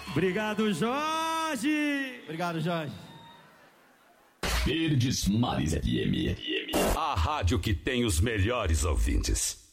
Obrigado, Jorge. Obrigado, Jorge. Verdes Mares FM. A rádio que tem os melhores ouvintes.